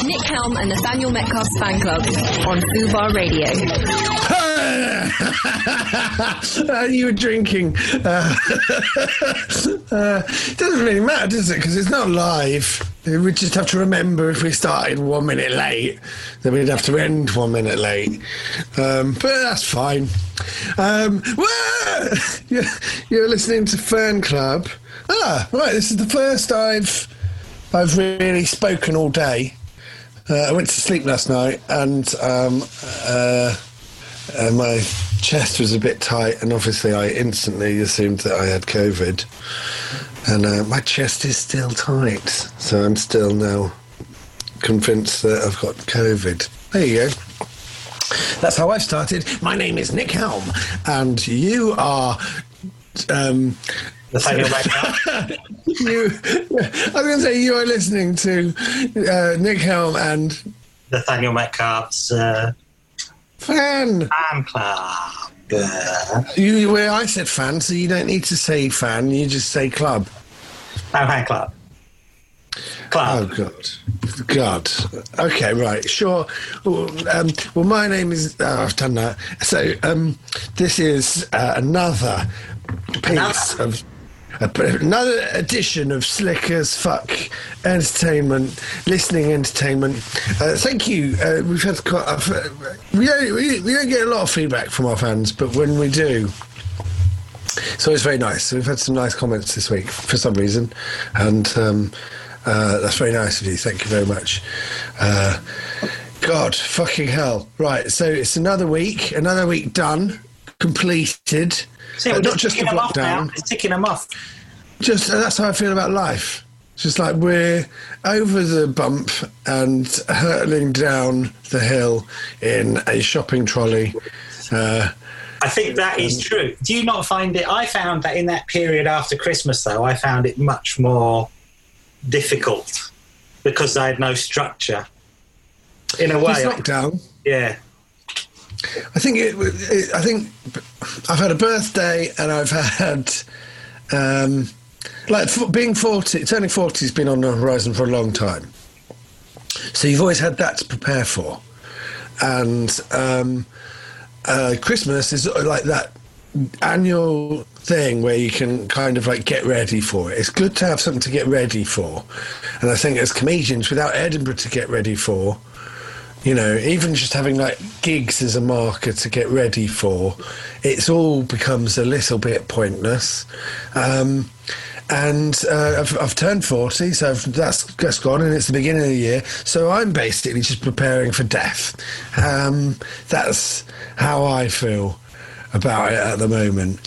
Nick Helm and Nathaniel Metcalf's fan club on Fubar Radio. You were drinking. It doesn't really matter, does it? Because it's not live. We just have to remember if we started 1 minute late, then we'd have to end 1 minute late. But that's fine. You're listening to Fan Club. Right. This is the first I've really spoken all day. I went to sleep last night and my chest was a bit tight, and obviously I instantly assumed that I had COVID. And my chest is still tight, so I'm still now convinced that I've got COVID. There you go. That's how I've started. My name is Nick Helm, and you are... Nathaniel Metcalf. I was going to say you are listening to Nick Helm and... Nathaniel Metcalf's... Fan club. Well, I said fan, so you don't need to say fan. You just say club. Fan club. Club. Oh God. Okay, right, sure. Well, my name is. I've done that. So, this is another piece of. Another edition of Slick as Fuck entertainment, listening entertainment. Thank you. We've had we don't get a lot of feedback from our fans, but when we do, it's always very nice. We've had some nice comments this week for some reason, and that's very nice of you. Thank you very much. God, fucking hell. Right, so it's another week done, completed. So not just a lockdown. It's ticking them off. Just that's how I feel about life. Just like we're over the bump and hurtling down the hill in a shopping trolley. I think that is true. Do you not find it? I found that in that period after Christmas, though, I found it much more difficult because I had no structure. In a way, this lockdown. Yeah. I think I think I've had a birthday and I've had being 40, turning 40 has been on the horizon for a long time. So you've always had that to prepare for, and Christmas is like that annual thing where you can kind of like get ready for it. It's good to have something to get ready for, and I think as comedians, without Edinburgh to get ready for. You know, even just having like gigs as a marker to get ready for, it's all becomes a little bit pointless. I've turned 40, so that's gone, and it's the beginning of the year. So I'm basically just preparing for death. That's how I feel about it at the moment.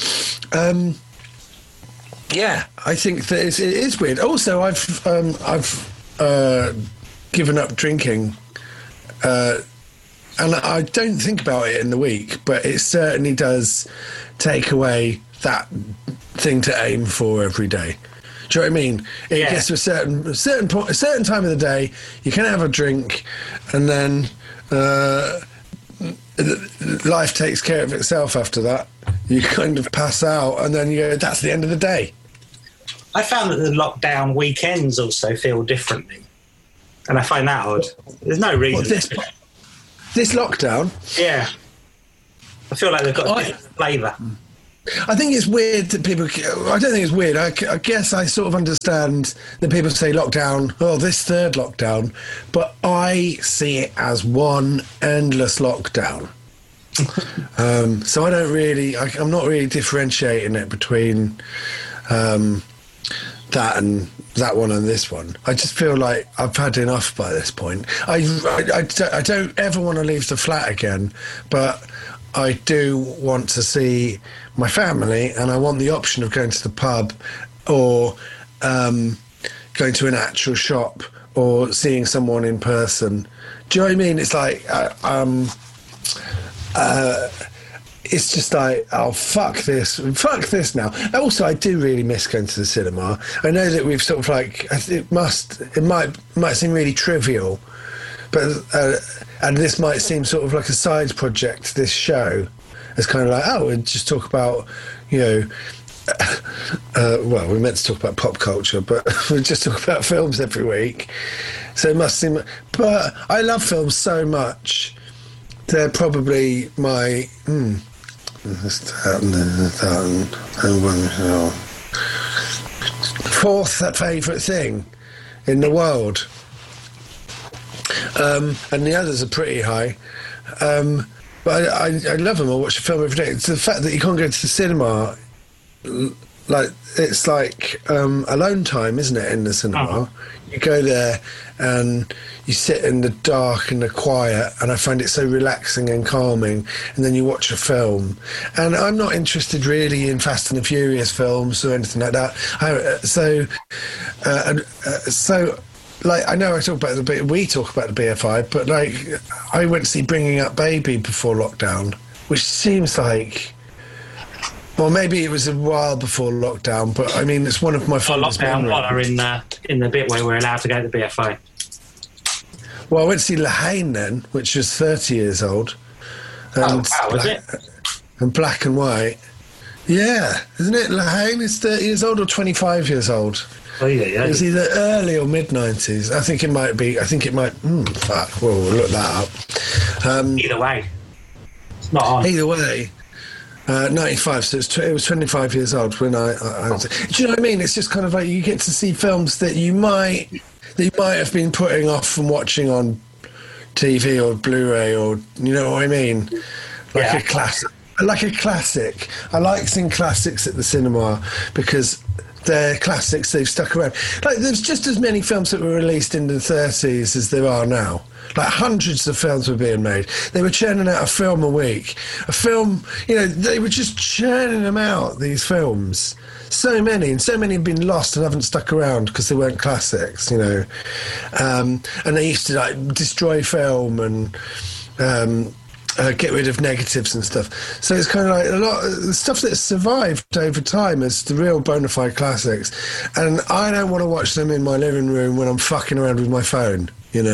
Yeah, I think that it is weird. Also, I've given up drinking. And I don't think about it in the week, but it certainly does take away that thing to aim for every day. Do you know what I mean? It gets to a certain point, a certain time of the day, you can have a drink, and then life takes care of itself after that. You kind of pass out, and then you go, that's the end of the day. I found that the lockdown weekends also feel differently. And I find that odd. There's no reason. This lockdown? Yeah. I feel like they've got a different flavour. I think it's weird that people... I don't think it's weird. I guess I sort of understand that people say lockdown, this third lockdown, but I see it as one endless lockdown. So I don't really... I'm not really differentiating it between that and that one and this one. I just feel like I've had enough by this point. I don't ever want to leave the flat again, but I do want to see my family, and I want the option of going to the pub or going to an actual shop or seeing someone in person. Do you know what I mean? It's like it's just like, oh, fuck this now. Also, I do really miss going to the cinema. I know that we've sort of like, it might seem really trivial, but and this might seem sort of like a side project, this show. It's kind of like, we'll just talk about, well, we're meant to talk about pop culture, but we just talk about films every week. So it must seem... But I love films so much. They're probably my... fourth favourite thing in the world. And the others are pretty high. But I love them. I watch a film every day. It's the fact that you can't go to the cinema... Like it's like alone time, isn't it, in the cinema? You go there and you sit in the dark and the quiet, and I find it so relaxing and calming. And then you watch a film, and I'm not interested really in Fast and the Furious films or anything like that. So like, I know we talk about the BFI, but like I went to see Bringing Up Baby before lockdown, which seems like... Well, maybe it was a while before lockdown, but I mean, it's one of my fondest memories. Lockdown, in the bit where we're allowed to go to the BFI. Well, I went to see La Haine then, which was 30 years old. And was it? And black and white. Yeah, isn't it? La Haine is 30 years old or 25 years old? Oh, yeah. It was either early or mid-90s. I think it might be. Fuck, we'll look that up. Either way. It's not on. Either way. 95, so it was 25 years old when I do you know what I mean? It's just kind of like you get to see films that you might have been putting off from watching on TV or Blu-ray, or you know what I mean? A classic. Like a classic. I like seeing classics at the cinema because they're classics, they've stuck around. Like, there's just as many films that were released in the 30s as there are now. Like, hundreds of films were being made. They were churning out a film a week. A film, they were just churning them out, these films. So many, and so many have been lost and haven't stuck around because they weren't classics, And they used to, like, destroy film and... get rid of negatives and stuff. So it's kind of like a lot of the stuff that's survived over time as the real bona fide classics. And I don't want to watch them in my living room when I'm fucking around with my phone,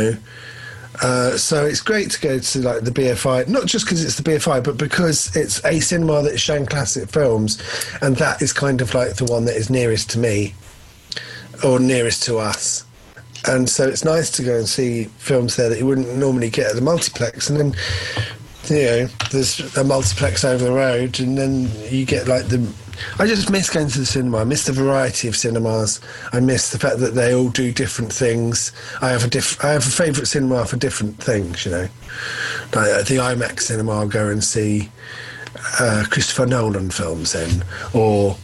So it's great to go to like the BFI, not just because it's the BFI, but because it's a cinema that is showing classic films, and that is kind of like the one that is nearest to me or nearest to us. And so it's nice to go and see films there that you wouldn't normally get at the multiplex. And then, there's a multiplex over the road, and then you get like I just miss going to the cinema. I miss the variety of cinemas. I miss the fact that they all do different things. I have a favourite cinema for different things, Like at the IMAX cinema, I'll go and see Christopher Nolan films in, or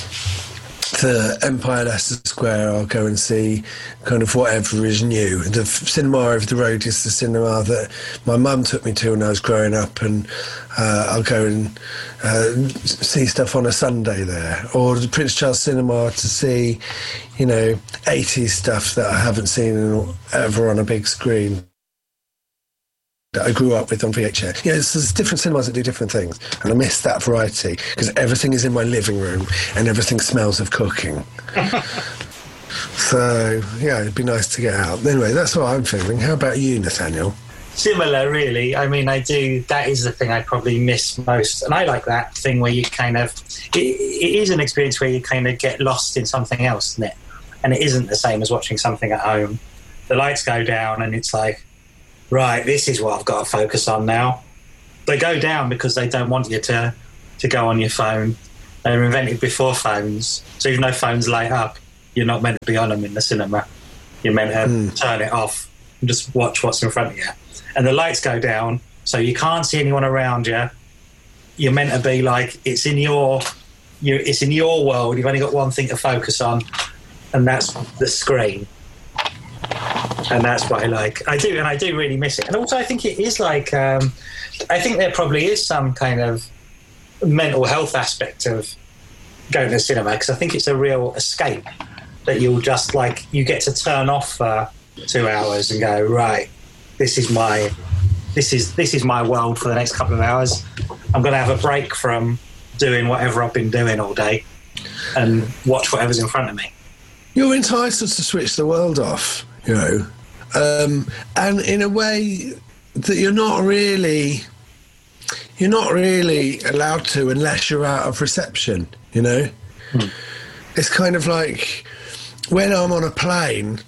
the Empire Leicester Square, I'll go and see kind of whatever is new. The cinema over the road is the cinema that my mum took me to when I was growing up, and I'll go and see stuff on a Sunday there. Or the Prince Charles Cinema to see, 80s stuff that I haven't seen ever on a big screen that I grew up with on VHS. There's different cinemas that do different things, and I miss that variety because everything is in my living room and everything smells of cooking. So, it'd be nice to get out. Anyway, that's what I'm feeling. How about you, Nathaniel? Similar, really. I mean, I do. That is the thing I probably miss most. And I like that thing where you kind of... It is an experience where you kind of get lost in something else, isn't it? And it isn't the same as watching something at home. The lights go down and it's like, right, this is what I've got to focus on now. They go down because they don't want you to go on your phone. They were invented before phones. So even though phones light up, you're not meant to be on them in the cinema. You're meant to turn it off and just watch what's in front of you. And the lights go down, so you can't see anyone around you. You're meant to be like, it's in your world. You've only got one thing to focus on, and that's the screen. And that's what I like. I do really miss it. And also I think it is like, I think there probably is some kind of mental health aspect of going to the cinema, because I think it's a real escape that you'll just like, you get to turn off for 2 hours and go, right, this is my world for the next couple of hours. I'm going to have a break from doing whatever I've been doing all day and watch whatever's in front of me. You're entitled to switch the world off, and in a way that you're not really allowed to unless you're out of reception, It's kind of like when I'm on a plane,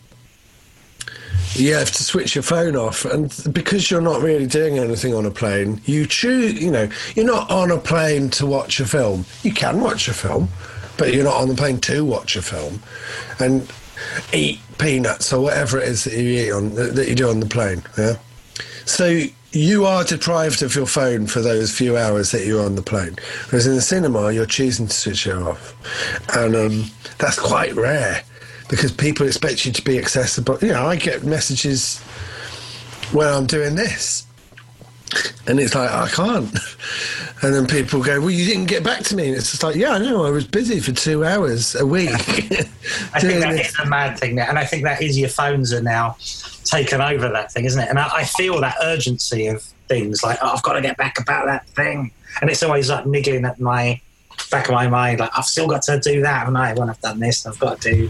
you have to switch your phone off, and because you're not really doing anything on a plane, you choose, you're not on a plane to watch a film. You can watch a film, but you're not on the plane to watch a film and eat peanuts or whatever it is that you eat that you do on the plane. Yeah. So you are deprived of your phone for those few hours that you're on the plane. Whereas in the cinema, you're choosing to switch it off. And that's quite rare because people expect you to be accessible. I get messages when I'm doing this. And it's like, I can't. And then people go, well, you didn't get back to me. And it's just like, yeah, I know, I was busy for 2 hours a week. I think that is the mad thing there. And I think that is your phones are now taken over that thing, isn't it? And I feel that urgency of things like, I've got to get back about that thing. And it's always like niggling at my back of my mind, like, I've still got to do that, haven't I? When I've done this, I've got to do.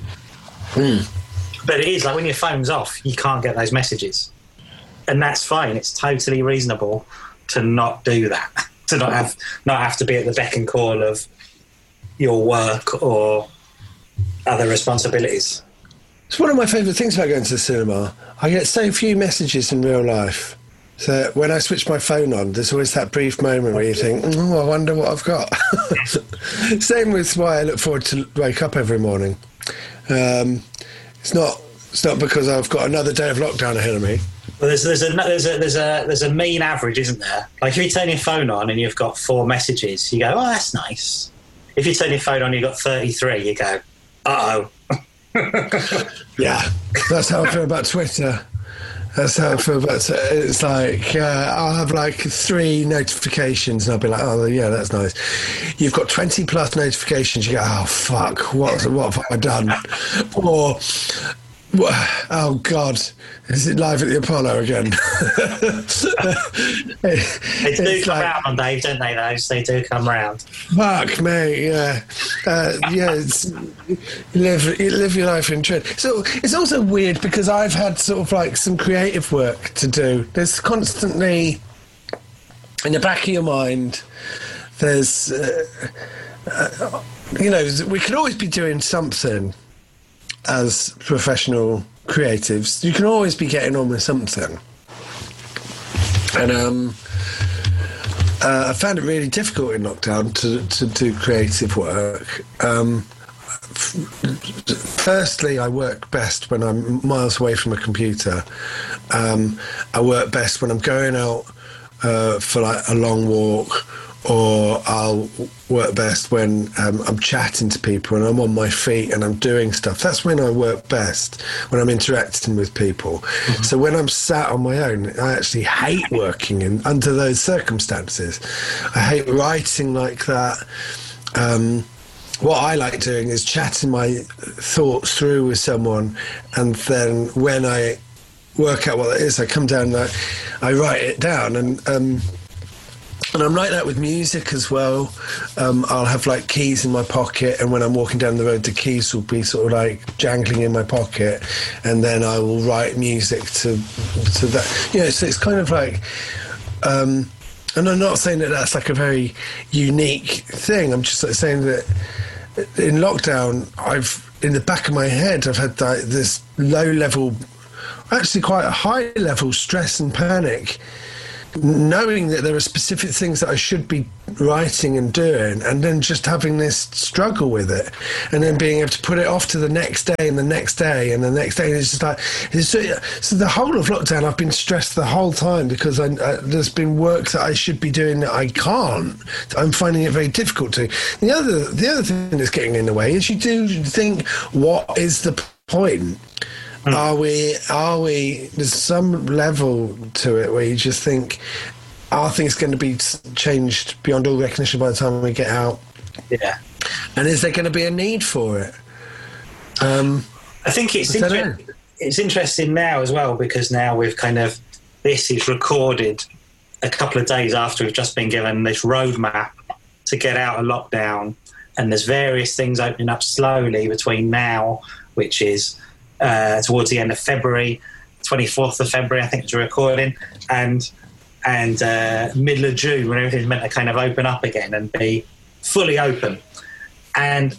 But it is like when your phone's off, you can't get those messages. And that's fine. It's totally reasonable to not do that, to not have to be at the beck and call of your work or other responsibilities. It's one of my favourite things about going to the cinema. I get so few messages in real life. So when I switch my phone on, there's always that brief moment where you think, I wonder what I've got. Same with why I look forward to wake up every morning. It's not because I've got another day of lockdown ahead of me. Well, there's a mean average, isn't there? Like if you turn your phone on and you've got 4 messages, you go, oh, that's nice. If you turn your phone on, you've got 33, you go, uh-oh. Yeah, that's how I feel about Twitter. That's how I feel about it. It's like, I'll have like 3 notifications and I'll be like, oh, yeah, that's nice. You've got 20 plus notifications. You go, oh, fuck, what have I done? Or, oh, God, is it live at the Apollo again? They do come out on Dave, don't they, those? They do come round. Fuck me, yeah. You live your life in trend. So it's also weird because I've had sort of like some creative work to do. There's constantly, in the back of your mind, there's, we could always be doing something as professional creatives. You can always be getting on with something. And I found it really difficult in lockdown to do creative work. Firstly, I work best when I'm miles away from a computer. I work best when I'm going out for like a long walk, or I'll work best when I'm chatting to people and I'm on my feet and I'm doing stuff. That's when I work best, when I'm interacting with people. Mm-hmm. So when I'm sat on my own, I actually hate working under those circumstances. I hate writing like that. What I like doing is chatting my thoughts through with someone, and then when I work out what it is, I come down and I write it down. And I'm like that with music as well. I'll have like keys in my pocket, and when I'm walking down the road, the keys will be sort of like jangling in my pocket, and then I will write music to that. So it's kind of like, and I'm not saying that that's like a very unique thing. I'm just like saying that in lockdown, in the back of my head, I've had like this low level, actually quite a high level stress and panic, knowing that there are specific things that I should be writing and doing, and then just having this struggle with it, and then being able to put it off to the next day and the next day and the next day. And it's just like, so the whole of lockdown, I've been stressed the whole time because there's been work that I should be doing that I can't. I'm finding it very difficult to. The other thing that's getting in the way is you do think, what is the point? Are we, there's some level to it where you just think, are things going to be changed beyond all recognition by the time we get out? Yeah. And is there going to be a need for it? I think it's interesting now as well, because now we've this is recorded a couple of days after we've just been given this roadmap to get out of lockdown, and there's various things opening up slowly between now, which is towards the end of February, 24th of February, I think it's recording, and middle of June, when everything's meant to kind of open up again and be fully open. And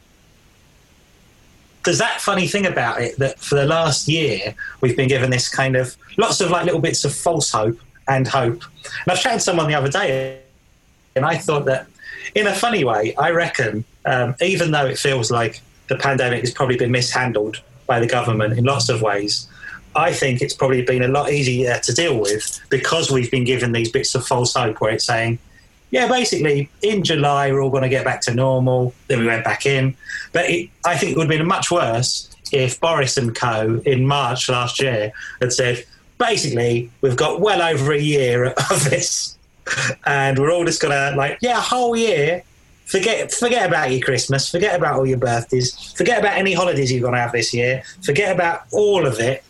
there's that funny thing about it that for the last year we've been given this kind of lots of like little bits of false hope and hope. And I was chatting to someone the other day, and I thought that in a funny way, I reckon, even though it feels like the pandemic has probably been mishandled by the government in lots of ways, I think it's probably been a lot easier to deal with because we've been given these bits of false hope where it's saying, yeah, basically in July we're all going to get back to normal. Then we went back in. But I think it would have been much worse if Boris and co in March last year had said, basically we've got well over a year of this and we're all just going to a whole year. Forget about your Christmas, forget about all your birthdays, forget about any holidays you're going to have this year, forget about all of it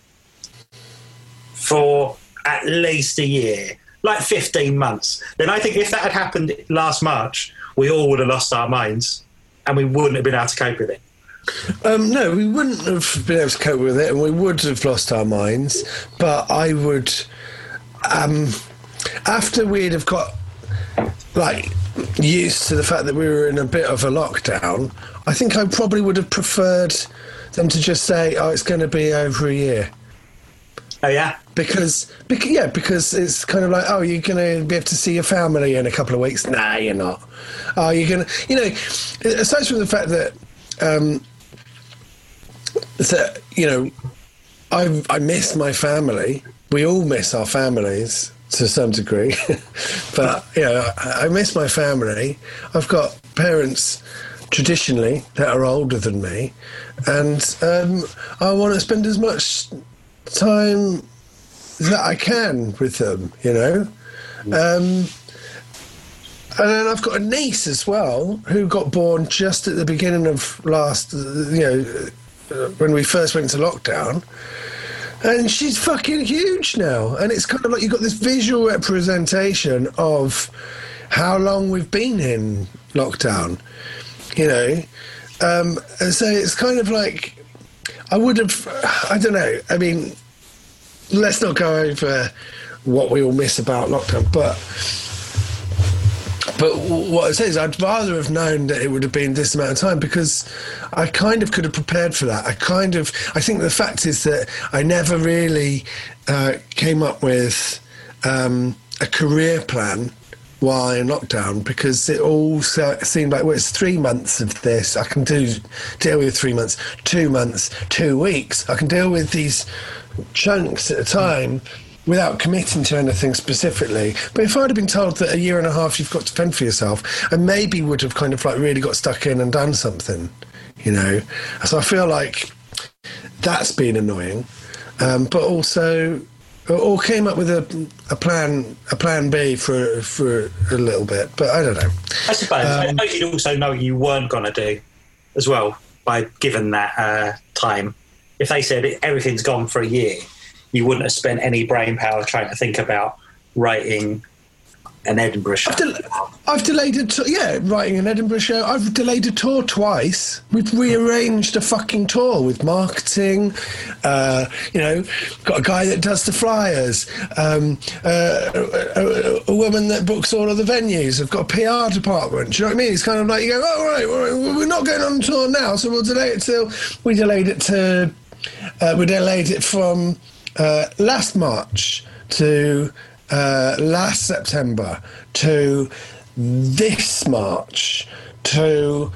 for at least a year, like 15 months. Then I think if that had happened last March, we all would have lost our minds and we wouldn't have been able to cope with it. No, we wouldn't have been able to cope with it and we would have lost our minds. But I would, after we'd have got, used to the fact that we were in a bit of a lockdown, I think I probably would have preferred them to just say, it's going to be over a year. Oh, yeah? Because it's kind of like, you're going to be able to see your family in a couple of weeks. Nah, you're not. You're going to, aside from the fact that, I miss my family. We all miss our families to some degree. But, I miss my family. I've got parents traditionally that are older than me. And I want to spend as much time that I can with them, and then I've got a niece as well who got born just at the beginning of when we first went into lockdown, and she's fucking huge now, and it's kind of like you've got this visual representation of how long we've been in lockdown, and so it's kind of like I would have, I don't know, I mean, let's not go over what we all miss about lockdown, but what I say is I'd rather have known that it would have been this amount of time because I kind of could have prepared for that. I think the fact is that I never really came up with a career plan while in lockdown because it all seemed like, it's 3 months of this. I can deal with 3 months, 2 months, 2 weeks. I can deal with these chunks at a time without committing to anything specifically. But if I'd have been told that a year and a half you've got to fend for yourself, I maybe would have kind of really got stuck in and done something, So I feel like that's been annoying. But also, or came up with a plan B for a little bit. But I don't know. I suppose you'd also know you weren't going to do as well by given that time. If they said everything's gone for a year, you wouldn't have spent any brain power trying to think about writing an Edinburgh show. I've delayed writing an Edinburgh show. I've delayed a tour twice. We've rearranged a fucking tour with marketing. Got a guy that does the flyers. A woman that books all of the venues. I've got a PR department. Do you know what I mean? It's kind of like you go, all right, we're not going on tour now, so we'll delay it till we delayed it from last March to last September to this March to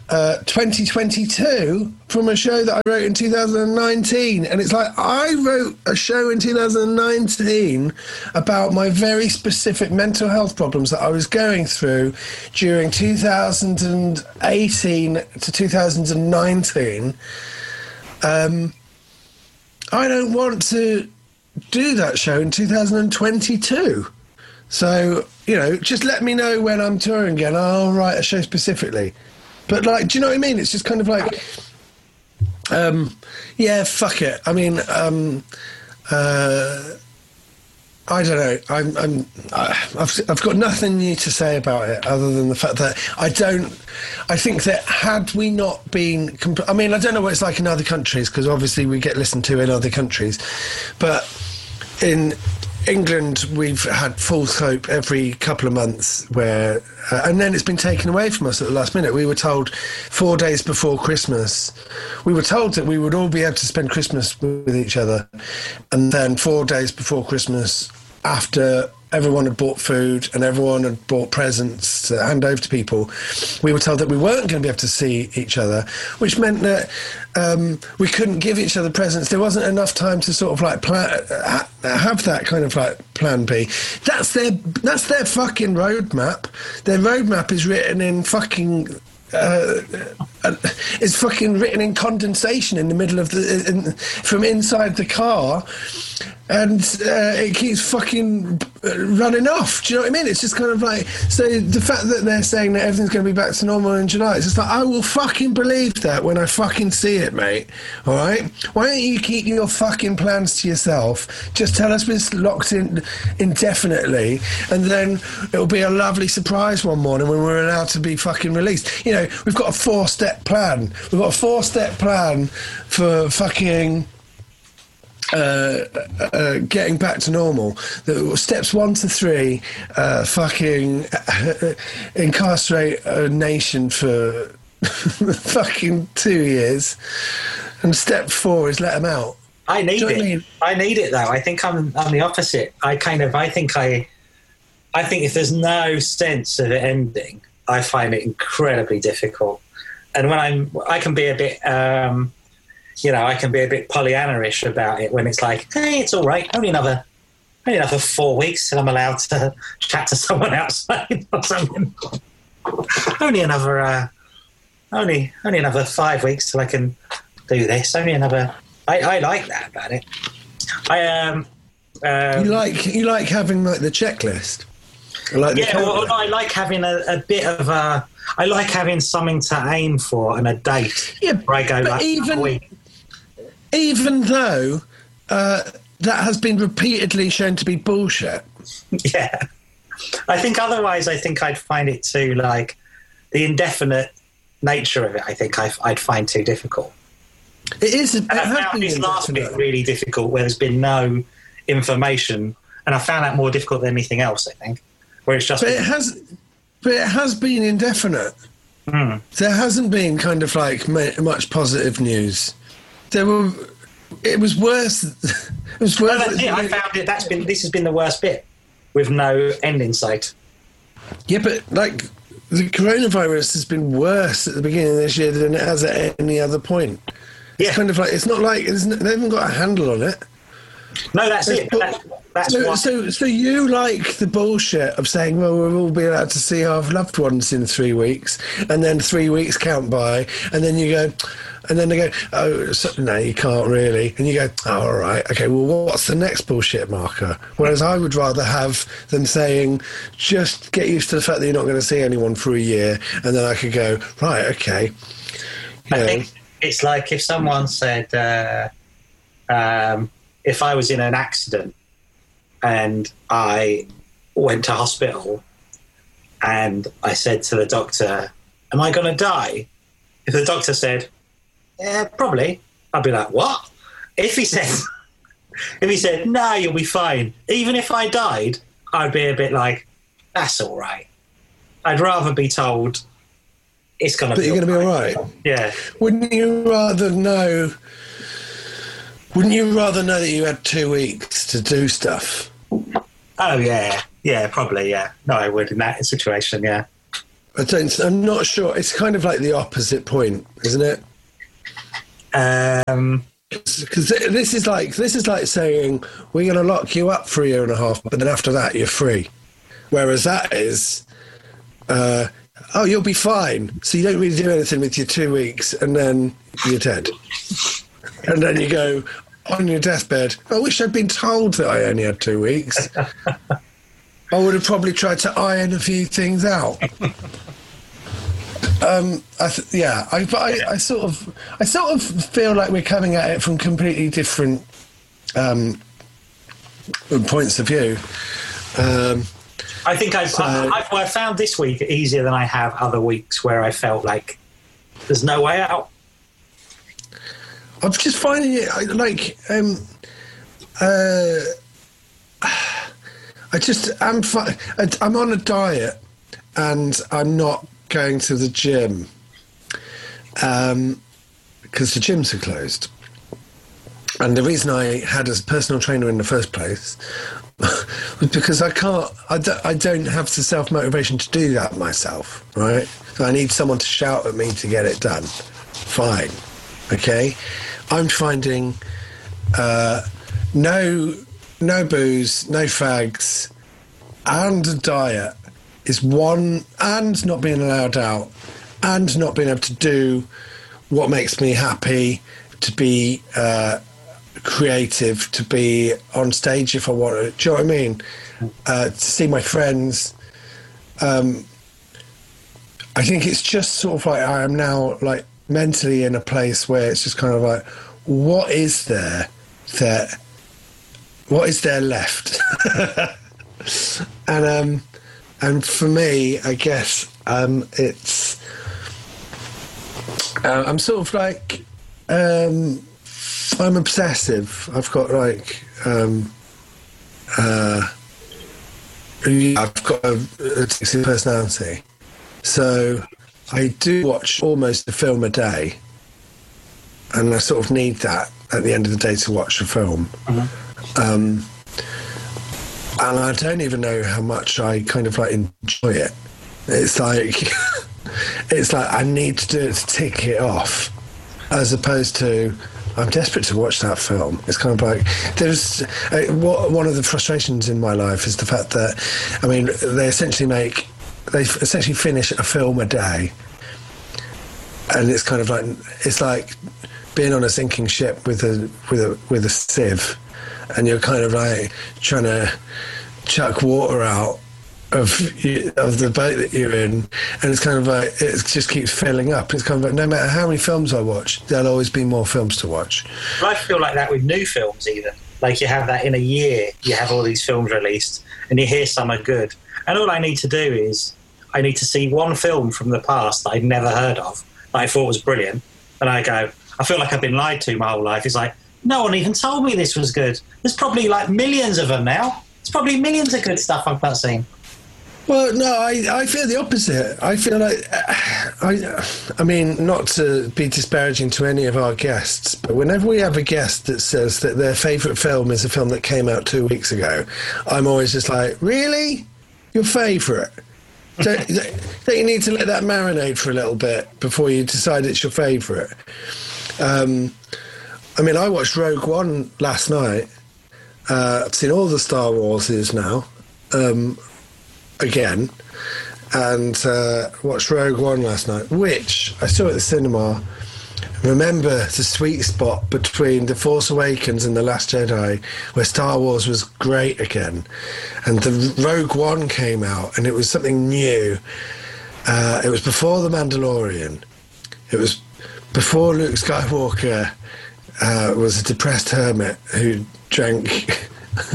2022 from a show that I wrote in 2019. And it's like, I wrote a show in 2019 about my very specific mental health problems that I was going through during 2018 to 2019. I don't want to do that show in 2022. So, just let me know when I'm touring again. I'll write a show specifically. But, do you know what I mean? It's just kind of like, fuck it. I mean, I don't know. I've got nothing new to say about it other than the fact that I think that had we not been... I mean, I don't know what it's like in other countries because obviously we get listened to in other countries. But in England, we've had full scope every couple of months where, and then it's been taken away from us at the last minute. We were told 4 days before Christmas, we were told that we would all be able to spend Christmas with each other. And then 4 days before Christmas, after everyone had bought food and everyone had bought presents to hand over to people, we were told that we weren't going to be able to see each other, which meant that we couldn't give each other presents. There wasn't enough time to sort of like have that kind of like plan B. That's their fucking roadmap. Their roadmap is written in fucking... it's fucking written in condensation in the middle of from inside the car, and it keeps fucking running off. Do you know what I mean? It's just kind of like, so the fact that they're saying that everything's going to be back to normal in July, it's just like, I will fucking believe that when I fucking see it, mate. All right? Why don't you keep your fucking plans to yourself? Just tell us we're locked in indefinitely, and then it'll be a lovely surprise one morning when we're allowed to be fucking released. You know, we've got a 4-step plan. We've got a 4-step plan for fucking getting back to normal. Steps 1 to 3, fucking incarcerate a nation for fucking 2 years, and step 4 is let them out. I need it. I need it though. I think I'm the opposite. I think if there's no sense of it ending, I find it incredibly difficult. And when I can be a bit, I can be a bit Pollyanna-ish about it when it's like, hey, it's all right. Only another 4 weeks and I'm allowed to chat to someone outside or something. Only another 5 weeks till I can do this. Only another. I like that about it. You like having like the checklist. I like having a bit of a. I like having something to aim for and a date. Yeah, where I go like a week. Even though that has been repeatedly shown to be bullshit. Yeah, I think otherwise, I'd find it too like the indefinite nature of it. I think I'd find too difficult. It is. And I found this last bit really difficult, where there's been no information, and I found that more difficult than anything else. I think, where it's just. But it has been indefinite. Mm. There hasn't been kind of like much positive news. It was worse. It was worse. No, that's it. I found it. This has been the worst bit, with no end in sight. Yeah, but like the coronavirus has been worse at the beginning of this year than it has at any other point. Yeah. It's kind of like, it's not like they haven't got a handle on it. No, that's it. So you like the bullshit of saying, well, we'll all be allowed to see our loved ones in 3 weeks, and then 3 weeks count by, and then you go, and then they go, oh, no, you can't really. And you go, oh, all right, okay, well, what's the next bullshit marker? Whereas I would rather have them saying, just get used to the fact that you're not going to see anyone for a year, and then I could go, right, okay. I think it's like if someone said, if I was in an accident and I went to hospital and I said to the doctor, am I going to die? If the doctor said, yeah, probably, I'd be like, what? If he said, no, you'll be fine, even if I died, I'd be a bit like, that's all right. I'd rather be told it's going to be all right. But you're going to be all right? Yeah. Wouldn't you rather know that you had 2 weeks to do stuff? Oh, yeah. Yeah, probably, yeah. No, I would in that situation, yeah. I'm not sure. It's kind of like the opposite point, isn't it? Because this is like saying, we're going to lock you up for a year and a half, but then after that, you're free. Whereas that is, oh, you'll be fine. So you don't really do anything with your 2 weeks, and then you're dead. And then you go on your deathbed, I wish I'd been told that I only had 2 weeks. I would have probably tried to iron a few things out. I sort of feel like we're coming at it from completely different points of view. I think I found this week easier than I have other weeks where I felt like there's no way out. I'm just finding it like I'm on a diet and I'm not going to the gym because the gyms are closed. And the reason I had a personal trainer in the first place was because I don't have the self-motivation to do that myself, right? So I need someone to shout at me to get it done. Fine. Okay? I'm finding no booze, no fags, and a diet is one, and not being allowed out, and not being able to do what makes me happy, to be creative, to be on stage if I want to. Do you know what I mean? To see my friends. I think it's just sort of like I am now like mentally in a place where it's just kind of like, what is there left? And for me, I guess it's I'm sort of like I'm obsessive. I've got like I've got a addictive personality, so I do watch almost a film a day, and I sort of need that at the end of the day to watch a film. And I don't even know how much I kind of like enjoy it. It's like I need to do it to tick it off, as opposed to I'm desperate to watch that film. It's kind of like there's one of the frustrations in my life is the fact that they essentially finish a film a day, and it's kind of like it's like being on a sinking ship with a sieve, and you're kind of like trying to chuck water out of the boat that you're in, and it's kind of like it just keeps filling up. It's kind of like no matter how many films I watch, there'll always be more films to watch. I feel like that with new films even. Like you have that in a year, you have all these films released, and you hear some are good, and all I need to do is I need to see one film from the past that I'd never heard of that I thought was brilliant, and I go, I feel like I've been lied to my whole life. It's like, no one even told me this was good. There's probably like millions of them now. There's probably millions of good stuff I've not seen. Well, no, I feel the opposite. I feel like, I mean, not to be disparaging to any of our guests, but whenever we have a guest that says that their favourite film is a film that came out 2 weeks ago, I'm always just like, really? Your favourite? Don't you need to let that marinate for a little bit before you decide it's your favourite? I mean, I watched Rogue One last night. I've seen all the Star Warses now, again, and watched Rogue One last night, which I saw at the cinema. Remember the sweet spot between The Force Awakens and The Last Jedi, where Star Wars was great again, and the Rogue One came out, and it was something new. It was before The Mandalorian. It was before Luke Skywalker was a depressed hermit who drank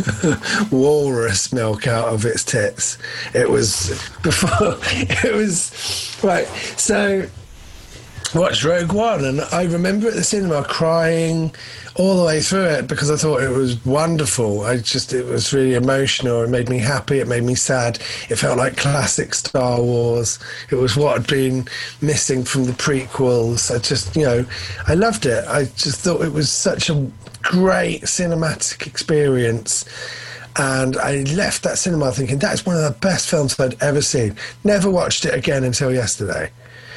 walrus milk out of its tits. It was before. It was right. So watched Rogue One, and I remember at the cinema crying all the way through it because I thought it was wonderful. It was really emotional. It made me happy. It made me sad. It felt like classic Star Wars. It was what had been missing from the prequels. I loved it. I just thought it was such a great cinematic experience. And I left that cinema thinking that's one of the best films I'd ever seen. Never watched it again until yesterday.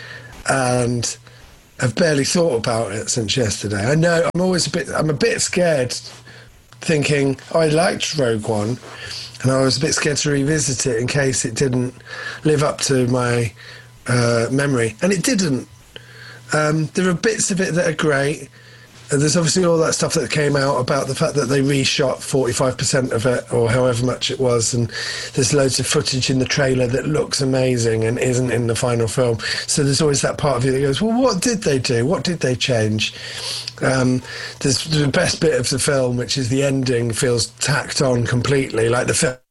And I've barely thought about it since yesterday. I know I'm a bit scared, thinking I liked Rogue One, and I was a bit scared to revisit it in case it didn't live up to my memory, and it didn't. There are bits of it that are great. There's obviously all that stuff that came out about the fact that they reshot 45% of it, or however much it was, and there's loads of footage in the trailer that looks amazing and isn't in the final film. So there's always that part of you that goes, well, what did they do? What did they change? There's the best bit of the film, which is the ending, feels tacked on completely, like the film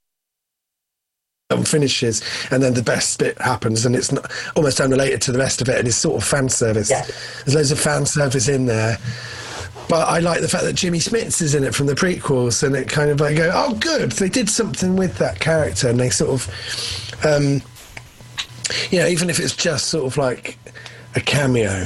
finishes and then the best bit happens, and it's not, almost unrelated to the rest of it, and it's sort of fan service. Yeah. There's loads of fan service in there. But I like the fact that Jimmy Smits is in it from the prequels, and it kind of like go, oh, good, they did something with that character, and they sort of, even if it's just sort of like a cameo.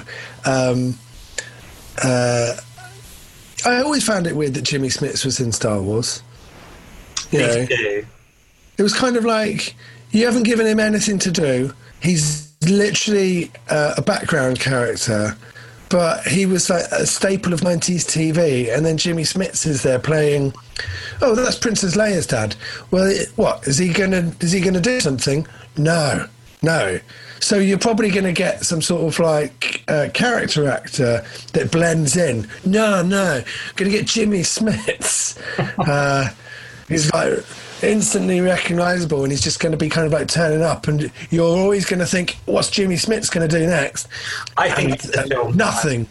I always found it weird that Jimmy Smits was in Star Wars. Me too. It was kind of like, you haven't given him anything to do. He's literally a background character, but he was like a staple of 90s TV. And then Jimmy Smits is there playing, oh, that's Princess Leia's dad. Well, what is he gonna do something? No. So you're probably going to get some sort of like character actor that blends in. No, going to get Jimmy Smits. He's like instantly recognisable, and he's just going to be kind of like turning up, and you're always going to think, what's Jimmy Smits going to do next? I think nothing.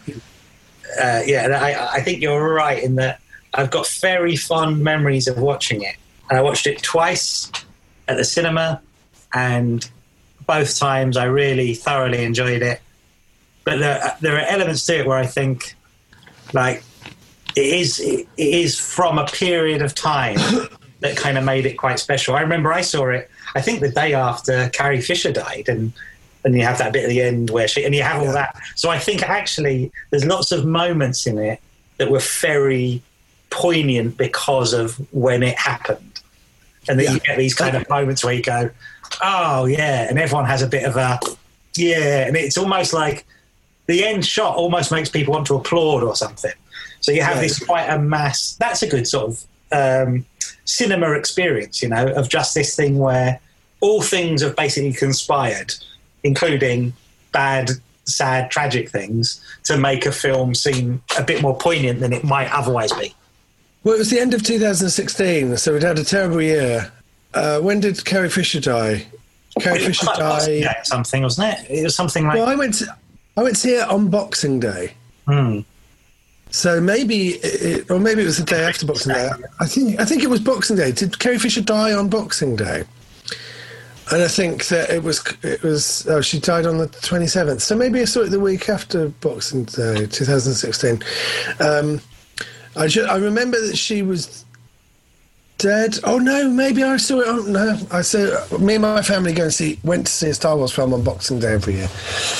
I think you're right in that I've got very fond memories of watching it. And I watched it twice at the cinema, and both times I really thoroughly enjoyed it. But there are elements to it where I think, like, it is from a period of time that kind of made it quite special. I remember I saw it, I think the day after Carrie Fisher died, and you have that bit at the end where you have all that. So I think actually there's lots of moments in it that were very poignant because of when it happened. And then you get these kind of moments where you go, oh, yeah, and everyone has a bit of a, yeah, and it's almost like the end shot almost makes people want to applaud or something. So you have this quite a mass, that's a good sort of cinema experience, of just this thing where all things have basically conspired, including bad, sad, tragic things, to make a film seem a bit more poignant than it might otherwise be. Well, it was the end of 2016, so we'd had a terrible year. When did Carrie Fisher die? Carrie Fisher died. Something, wasn't it? It was something like. Well, I went to see it on Boxing Day. So maybe, or maybe it was the day after Boxing Day. I think it was Boxing Day. Did Carrie Fisher die on Boxing Day? And I think that it was. Oh, she died on the 27th. So maybe I saw it the week after Boxing Day, 2016. I remember that she was dead. Oh no, maybe I saw it. Oh no, I saw. Me and my family went to see a Star Wars film on Boxing Day every year.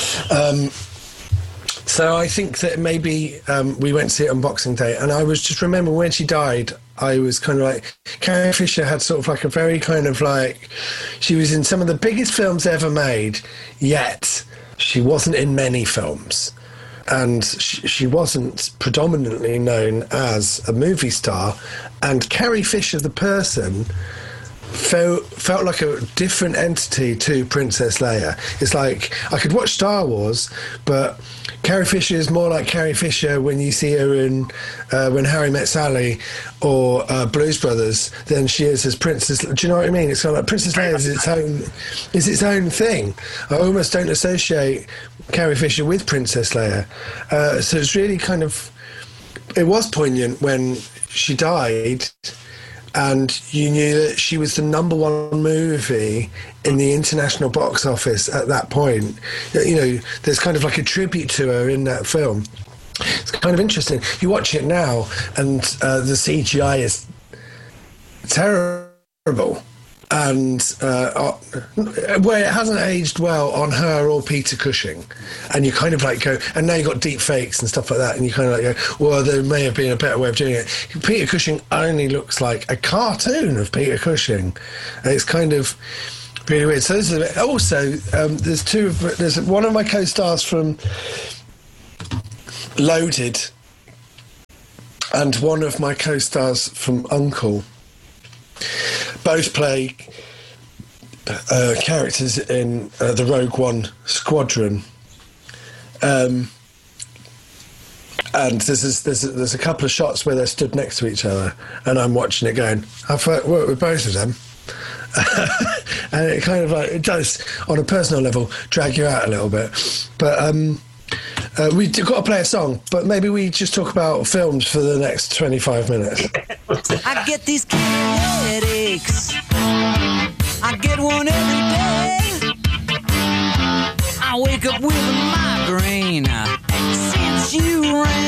So I think that maybe we went to see it on Boxing Day, and I was just remember when she died, I was kind of like, Carrie Fisher had sort of like a very kind of like, she was in some of the biggest films ever made, yet she wasn't in many films. And she wasn't predominantly known as a movie star. And Carrie Fisher, the person, felt like a different entity to Princess Leia. It's like, I could watch Star Wars, but Carrie Fisher is more like Carrie Fisher when you see her in When Harry Met Sally or Blues Brothers than she is as Princess. Do you know what I mean? It's kind of like Princess Leia is its own thing. I almost don't associate Carrie Fisher with Princess Leia. So it's really kind of, it was poignant when she died, and you knew that she was the number one movie in the international box office at that point. There's kind of like a tribute to her in that film. It's kind of interesting. You watch it now, and the CGI is terrible. And where it hasn't aged well on her or Peter Cushing, and you kind of like go, and now you've got deep fakes and stuff like that, and you kind of like go, well, there may have been a better way of doing it. Peter Cushing only looks like a cartoon of Peter Cushing, and it's kind of really weird. So also, there's one of my co-stars from Loaded, and one of my co-stars from Uncle. Both play characters in the Rogue One squadron, and there's a couple of shots where they're stood next to each other, and I'm watching it going, I've worked with both of them, and it kind of like, it does on a personal level drag you out a little bit, but we've got to play a song, but maybe we just talk about films for the next 25 minutes. I get these headaches. I get one every day. I wake up with a migraine since you ran